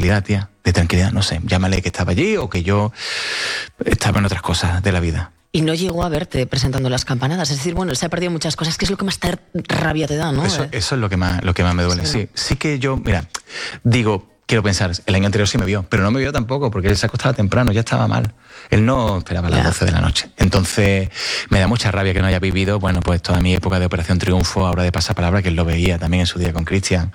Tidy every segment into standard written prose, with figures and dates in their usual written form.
tranquilidad, tía, de tranquilidad, no sé, llámale que estaba allí o que yo estaba en otras cosas de la vida. Y no llegó a verte presentando las campanadas. Es decir, bueno, él se ha perdido muchas cosas, que es lo que más rabia te da, ¿no? Eso es lo que más me duele, sí. Sí que yo, mira, digo, quiero pensar, el año anterior sí me vio, pero no me vio tampoco, porque él se acostaba temprano, ya estaba mal. Él no esperaba a las 12 de la noche. Entonces, me da mucha rabia que no haya vivido, bueno, pues toda mi época de Operación Triunfo, ahora de Pasapalabra, que él lo veía también en su día con Cristian.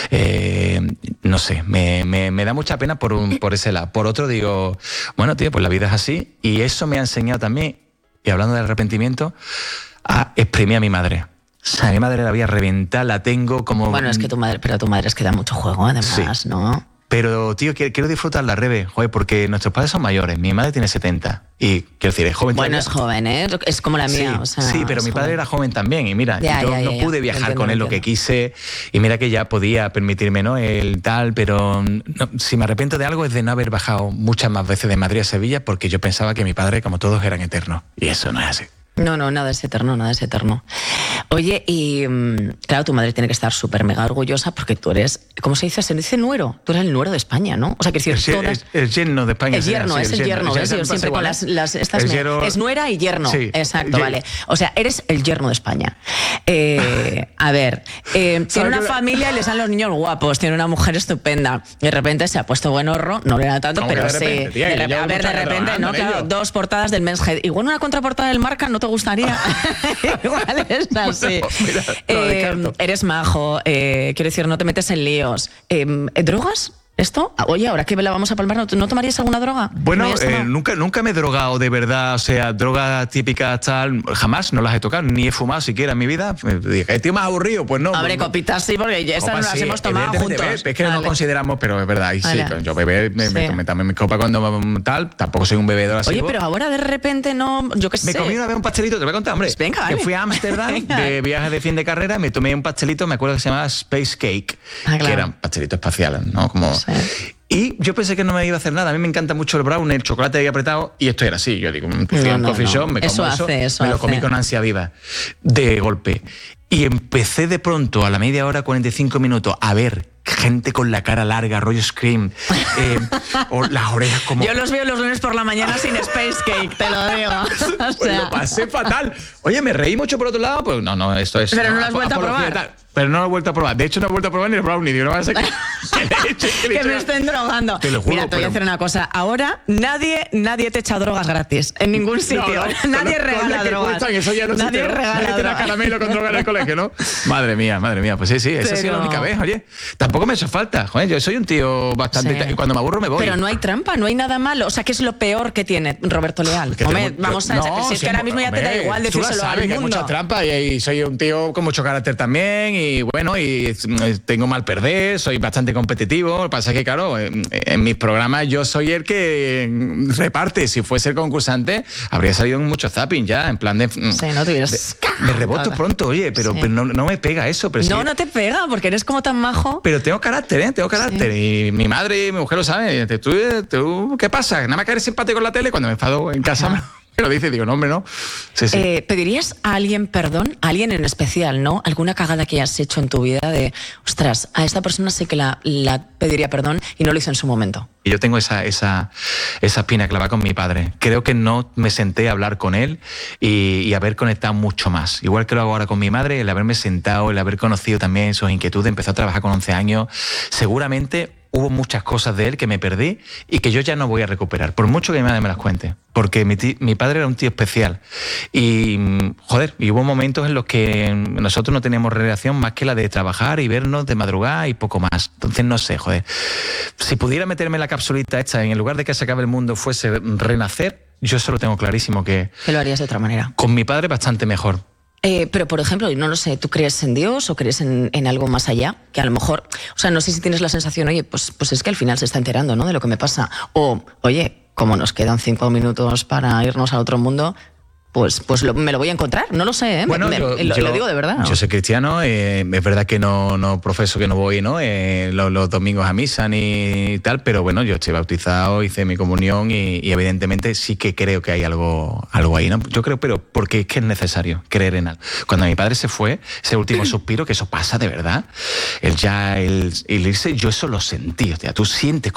No sé, me da mucha pena por ese lado. Por otro digo, bueno, tío, pues la vida es así, y eso me ha enseñado también, y hablando del arrepentimiento, a exprimir a mi madre. O sea, a mi madre la voy a reventar, la tengo como... Bueno, es que tu madre es que da mucho juego, además, sí. ¿No? Pero, tío, quiero disfrutar la Rebe, joder, porque nuestros padres son mayores. Mi madre tiene 70. Y, quiero decir, es joven. Bueno, todavía. Es joven, ¿eh? Es como la mía. Sí, o sea, sí, pero mi padre era joven también. Y mira, yo no pude viajar con él lo que quise. Y mira que ya podía permitirme, ¿no? El tal, pero no, si me arrepiento de algo es de no haber bajado muchas más veces de Madrid a Sevilla, porque yo pensaba que mi padre, como todos, eran eternos. Y eso no es así. No, nada es eterno, nada es eterno. Oye, y claro, tu madre tiene que estar súper mega orgullosa porque tú eres, ¿cómo se dice? Se dice nuero. Tú eres el nuero de España, ¿no? O sea, que decir, todas... El yerno de España. El yerno, es el yerno. ¿Ves? Yo siempre con las estas es nuera y yerno. Sí, exacto, vale. O sea, eres el yerno de España. A ver, tiene una familia y le salen los niños guapos, tiene una mujer estupenda. De repente se ha puesto buen horro, no le da tanto, pero sí. A ver, de repente, ¿no? Claro, 2 portadas del Men's Health. Igual una contraportada del Marca no te gustaría. Igual es así. Mira, eres majo, quiero decir, no te metes en líos. ¿Drogas? ¿Esto? Oye, ahora que la vamos a palmar, ¿no tomarías alguna droga? Bueno, nunca me he drogado de verdad, o sea, drogas típicas tal, jamás no las he tocado, ni he fumado siquiera en mi vida. ¿Qué tío más aburrido? Pues no. Abre copitas, sí, porque ya estas las hemos tomado juntos. Es que no nos consideramos, pero es verdad, y sí, yo beber, me tomé mi copa cuando tal, tampoco soy un bebedor así. Oye, pero ahora de repente no, yo qué sé. Me comí una vez un pastelito, te voy a contar, hombre. Pues venga, vale. Que fui a Ámsterdam de viaje de fin de carrera, me tomé un pastelito, me acuerdo que se llamaba Space Cake, que eran pastelitos espaciales, ¿no? Como... Sí. Y yo pensé que no me iba a hacer nada. A mí me encanta mucho el brownie, el chocolate ahí apretado, y esto era así. Yo digo, fui a un coffee shop, me como eso, me lo comí con ansia viva, de golpe. Y empecé de pronto, a la media hora, 45 minutos, a ver gente con la cara larga, rollo Scream, o las orejas como... Yo los veo los lunes por la mañana sin Space Cake, te lo digo. O sea... Pues lo pasé fatal. Oye, me reí mucho por otro lado, pues no, esto es... Pero no lo has vuelto a probar. Pero no lo he vuelto a probar. De hecho, no he vuelto a probar ni el brownie. Digo, no va a ser que me estén drogando. Te lo juro. Mira, te voy a decir una cosa. Ahora nadie te echa drogas gratis. En ningún sitio. Nadie regala drogas. Eso ya no nadie regala drogas. Caramelo con droga en el colegio, ¿no? Madre mía. Pues sí, esa ha sido la única vez, oye. Tampoco me ha hecho falta. Joder, yo soy un tío bastante... Sí. Y cuando me aburro me voy. Pero no hay trampa, no hay nada malo. O sea, ¿qué es lo peor que tiene Roberto Leal? Hombre, vamos a ver. Si es que ahora mismo ya te da igual decírselo al mundo. Que hay mucha trampa y soy un tío con mucho carácter también y bueno, y tengo mal perder, soy bastante competitivo. Lo que pasa es que, claro, en mis programas yo soy el que reparte. Si fuese el concursante, habría salido en mucho zapping ya, en plan de... Sí, no tuvieras... Me reboto pronto, oye, pero no me pega eso. Pero no te pega, porque eres como tan majo. Pero tengo carácter, tengo carácter. Sí. Y mi madre y mi mujer lo saben. ¿Tú qué pasa? Nada más que eres simpático con la tele. Cuando me enfado en casa... Me lo dice, digo, no, hombre, no. Sí. ¿Pedirías a alguien perdón? A alguien en especial, ¿no? ¿Alguna cagada que hayas hecho en tu vida de, ostras, a esta persona sé que la pediría perdón y no lo hizo en su momento? Y yo tengo esa espina clavada con mi padre. Creo que no me senté a hablar con él y haber conectado mucho más. Igual que lo hago ahora con mi madre, el haberme sentado, el haber conocido también sus inquietudes. Empezó a trabajar con 11 años. Seguramente hubo muchas cosas de él que me perdí y que yo ya no voy a recuperar, por mucho que mi madre me las cuente. Porque mi padre era un tío especial. Y, joder, y hubo momentos en los que nosotros no teníamos relación más que la de trabajar y vernos de madrugada y poco más. Entonces, no sé, joder. Si pudiera meterme la capsulita esta, en lugar de que se acabe el mundo fuese renacer, yo eso lo tengo clarísimo que lo harías de otra manera. Con mi padre bastante mejor. Pero, por ejemplo, no lo sé, ¿tú crees en Dios o crees en algo más allá? Que a lo mejor, o sea, no sé si tienes la sensación, oye, pues es que al final se está enterando, ¿no?, de lo que me pasa. O, oye, como nos quedan 5 minutos para irnos al otro mundo, pues me lo voy a encontrar, no lo sé, ¿eh? Bueno, lo digo de verdad. Yo soy cristiano, es verdad que no profeso, que no voy, ¿no? Los domingos a misa ni tal, pero bueno, yo estoy bautizado, hice mi comunión y evidentemente sí que creo que hay algo ahí, ¿no? Yo creo, pero porque es que es necesario creer en algo. Cuando mi padre se fue, ese último suspiro, que eso pasa de verdad, el irse, yo eso lo sentí, o sea, tú sientes